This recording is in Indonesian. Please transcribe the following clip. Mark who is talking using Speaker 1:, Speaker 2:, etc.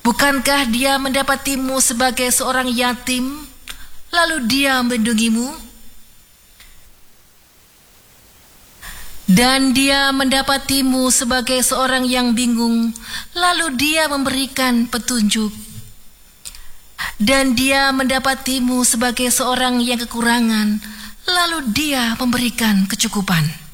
Speaker 1: Bukankah dia mendapatimu sebagai seorang yatim, lalu dia melindungimu? Dan dia mendapatimu sebagai seorang yang bingung, lalu dia memberikan petunjuk. Dan dia mendapatimu sebagai seorang yang kekurangan, lalu dia memberikan kecukupan.